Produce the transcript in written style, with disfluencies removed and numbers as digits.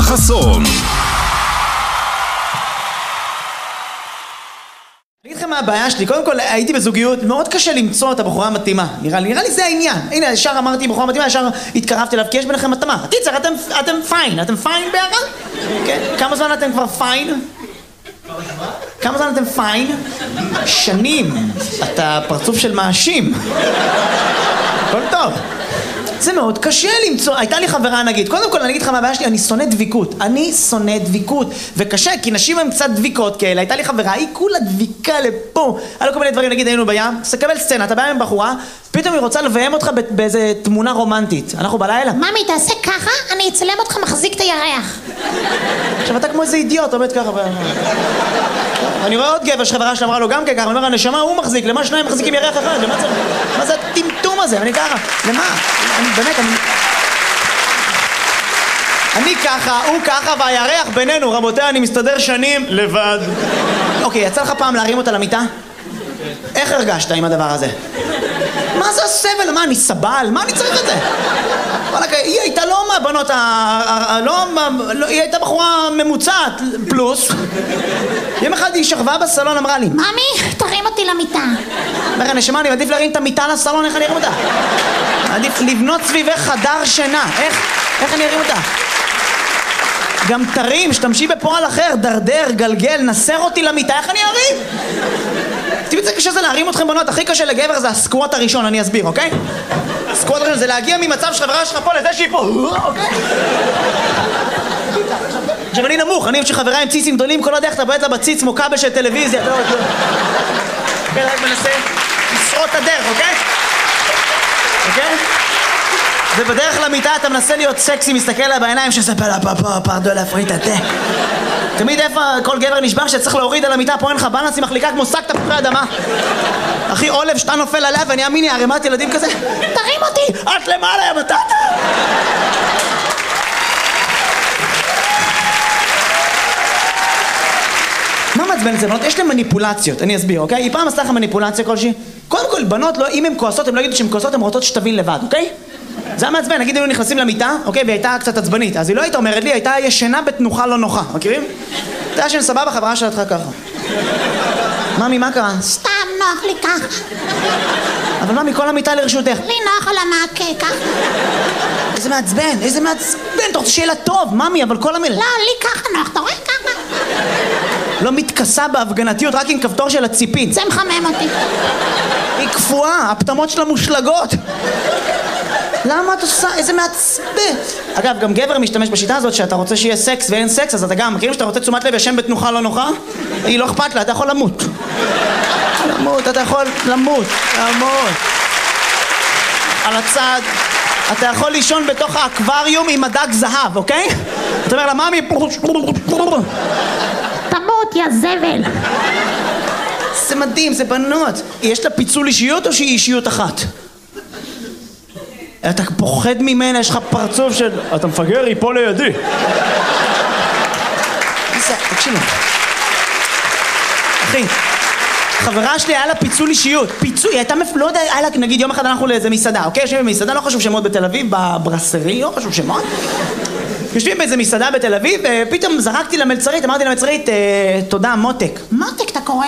חסון. אני אגיד לכם מה הבעיה שלי. קודם כל הייתי בזוגיות, מאוד קשה למצוא את הבחורה המתאימה. נראה לי זה העניין. הנה, ישר אמרתי בחורה מתאימה, ישר התקרבתי אליו, כי יש ביניכם מתאמה. קיצר, אתם פיין. אתם פיין ביחד? כן? כמה זמן אתם כבר פיין? כמה זמן אתם פיין? שנים. אתה פרצוף של מאשים. הכל טוב. זה מאוד קשה למצוא. הייתה לי חברה, נגיד, קודם כל אני אגיד לך מה הבעיה שלי, אני שונא דביקות, וקשה, כי נשים הן קצת דביקות כאלה. הייתה לי חברה, היא כולה דביקה לפה, היה לו כל מיני דברים, נגיד היינו בים, סקבל סצנה, אתה בא עם בחורה, פתאום היא רוצה לביים אותך באיזה תמונה רומנטית. אנחנו בלילה. ממי, תעשה ככה, אני אצלם אותך מחזיק את הירח. עכשיו אתה כמו איזה אידיוט, עומד ככה. אני רואה עוד גבר שחברה שלה אמרה לו גם ככה, אני אומר, הנשמה הוא מחזיק, למה שניים מחזיקים ירח אחד? מה זה הטמטום הזה? אני ככה, למה? באמת, אני ככה, הוא ככה, והירח בינינו, רבותיי, אני מסתדר שנים לבד. אוקיי, יצא לך פעם להרים אותה למיטה? איך הרגשת עם הדבר הזה? מה זה הסבל? מה, אני סבל? מה אני צריך את זה? היא הייתה לא מהבנות, היא הייתה בחורה ממוצעת, פלוס. יום אחד היא שכבה בסלון, אמרה לי, ממי, תרים אותי למיטה. אומר, נשמה, אני מעדיף להרים את המיטה לסלון, איך אני ארים אותה? עדיף לבנות סביבך חדר שינה. איך אני ארים אותה? גם תרים, שתמשי בפועל אחר, דרדר, גלגל, נסר אותי למיטה, איך אני ארים? תראי, זה קשה זה להרים אתכם בנות, הכי קשה לגבר זה הסקווט הראשון, אני אסביר, אוקיי? הסקווט הראשון זה להגיע ממצב שחברה שלך פה לזה שהיא פה, אוקיי? עכשיו אני נמוך, אני שחברה עם ציצים גדולים, כל עוד איך אתה בועט לה בציץ כמו כבל של טלוויזיה, אתה לא יודע. כן, רק מנסה לשרוד את הדרך, אוקיי? אוקיי? ובדרך למיטה אתה מנסה להיות סקסי, מסתכל לה בעיניים שספר לה פרדו להפריט את התה. תמיד איפה כל גבר נשבר שצריך להוריד על המיטה, פה אין לך בלנס, היא מחליקה כמו שק תפוחי אדמה. אחי, עולב שאתה נופל עליה ואני אמיני, ערימת ילדים כזה. תרים אותי! את למעלה, יא מטאטה! מה מעצבן את זה, בנות? יש להם מניפולציות, אני אסביר, אוקיי? היא פעם עשתה לך מניפולציה כלשהי? קודם כל, בנות, לא, אם הן כועסות, הן לא יגידו שהן כועסות, הן רוצות שתבין לבד, אוקיי? זה היה מעצבן, נגיד, היינו נכנסים למיטה, אוקיי? והיא הייתה קצת עצבנית, אז היא לא הייתה אומרת לי, הייתה ישנה בתנוחה לא נוחה, מכירים? אתה ישן סבבה, חברה שלך ככה. ממי, מה קרה? סתם נוח לי ככה. אבל ממי, כל המיטה לרשותך. לי נוח על המעקה, ככה. איזה מעצבן, אתה רוצה שיהיה לה טוב, ממי, אבל כל המילה... לא, לי ככה נוח, אתה רואה ככה? לא מתכסה בהפגנתיות, רק עם כפתור של הציפית. זה מחמם אותי. היא קפואה, הפתמות שלה מושלגות. למה את עושה? איזה מעצבן. אגב, גם גבר משתמש בשיטה הזאת שאתה רוצה שיהיה סקס ואין סקס, אז אתה גם מכירים שאתה רוצה תשומת לב ישן בתנוחה לא נוחה? היא לא אכפת לה, אתה יכול למות. אתה יכול למות. על הצד. אתה יכול לישון בתוך האקווריום עם הדג זהב, אוקיי? אתה אומר לה, ממי... תמות, יא זבל. זה מדהים, זה בנות. יש לה פיצול אישיות או שהיא אישיות אחת? אתה פוחד ממנה, יש לך פרצוף של... אתה מפגר, היא פה לידי. תקשיב. אחי, חברה שלי היה לה פיצול אישיות. היא הייתה לא יודע, היה לה, נגיד יום אחד אנחנו לאיזה מסעדה, אוקיי? יושבים במסעדה, לא חשוב שמות בתל אביב, בברסרי, לא חשוב שמות. יושבים באיזה מסעדה בתל אביב, ופתאום זרקתי למלצרית, אמרתי למלצרית, תודה, מותק. מותק, אתה קורא